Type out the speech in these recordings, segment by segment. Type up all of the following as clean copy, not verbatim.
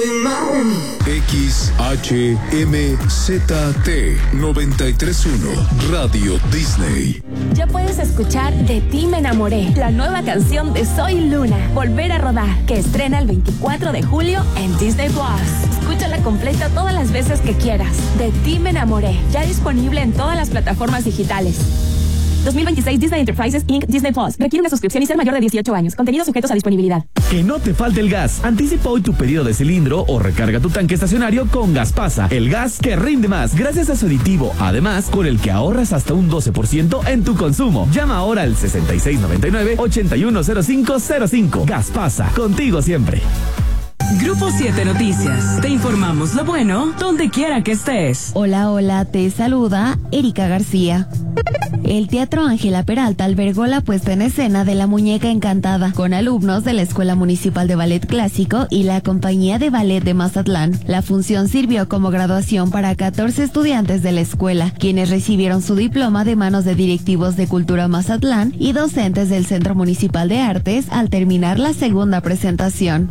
XHMZT 93.1 Radio Disney. Ya puedes escuchar De ti me enamoré, la nueva canción de Soy Luna, Volver a rodar, que estrena el 24 de julio en Disney Plus. Escúchala completa todas las veces que quieras. De ti me enamoré, ya disponible en todas las plataformas digitales. 2026 Disney Enterprises Inc. Disney Plus. Requiere una suscripción y ser mayor de 18 años. Contenidos sujetos a disponibilidad. Que no te falte el gas. Anticipa hoy tu pedido de cilindro o recarga tu tanque estacionario con Gaspasa. El gas que rinde más gracias a su aditivo. Además, con el que ahorras hasta un 12% en tu consumo. Llama ahora al 6699-810505. Gaspasa. Contigo siempre. Grupo 7 Noticias. Te informamos lo bueno donde quiera que estés. Hola, te saluda Erika García. El Teatro Ángela Peralta albergó la puesta en escena de La Muñeca Encantada con alumnos de la Escuela Municipal de Ballet Clásico y la Compañía de Ballet de Mazatlán. La función sirvió como graduación para 14 estudiantes de la escuela, quienes recibieron su diploma de manos de directivos de Cultura Mazatlán y docentes del Centro Municipal de Artes al terminar la segunda presentación.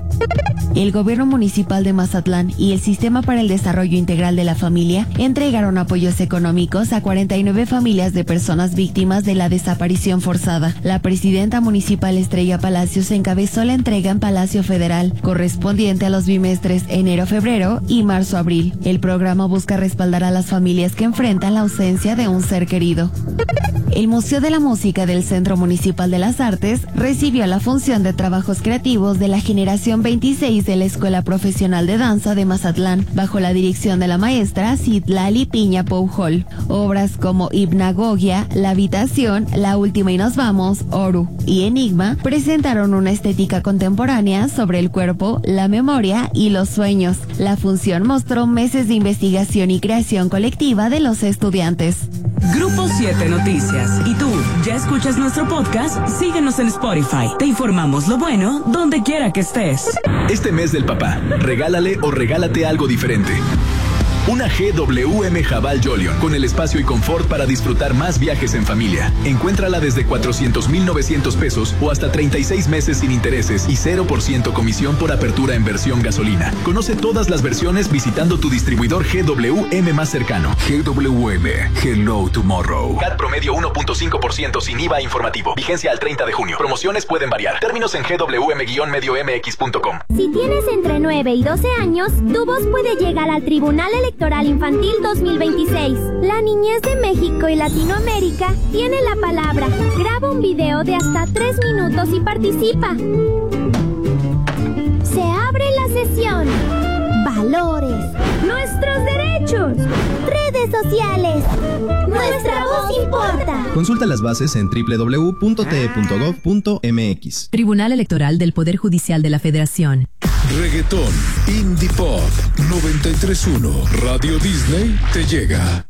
El Gobierno Municipal de Mazatlán y el Sistema para el Desarrollo Integral de la Familia entregaron apoyos económicos a 49 familias de personas víctimas de la desaparición forzada. La presidenta municipal Estrella Palacios encabezó la entrega en Palacio Federal, correspondiente a los bimestres enero-febrero y marzo-abril. El programa busca respaldar a las familias que enfrentan la ausencia de un ser querido. El Museo de la Música del Centro Municipal de las Artes recibió la función de trabajos creativos de la generación 26 de la Escuela Profesional de Danza de Mazatlán, bajo la dirección de la maestra Citlali Piña Poujol. Obras como Hipnagogia, La Habitación, La Última y Nos Vamos, Oru y Enigma presentaron una estética contemporánea sobre el cuerpo, la memoria y los sueños. La función mostró meses de investigación y creación colectiva de los estudiantes. Grupo 7 Noticias. ¿Y tú, ya escuchas nuestro podcast? Síguenos en Spotify. Te informamos lo bueno donde quiera que estés. Este mes del papá, regálale o regálate algo diferente. Una GWM Jabal Jolion con el espacio y confort para disfrutar más viajes en familia. Encuéntrala desde 400,900 pesos o hasta 36 meses sin intereses y 0% comisión por apertura en versión gasolina. Conoce todas las versiones visitando tu distribuidor GWM más cercano. GWM, Hello Tomorrow. CAT promedio 1.5% sin IVA informativo. Vigencia al 30 de junio. Promociones pueden variar. Términos en gwm-mx.com. Si tienes entre 9 y 12 años, tu voz puede llegar al Tribunal Electoral Infantil 2026. La niñez de México y Latinoamérica tiene la palabra. Graba un video de hasta 3 minutos y participa. Se abre la sesión. Valores. Nuestros derechos. Redes sociales. Nuestra voz importa. Consulta las bases en www.te.gov.mx. Tribunal Electoral del Poder Judicial de la Federación. Reggaetón, Indie Pop 93.1 Radio Disney te llega.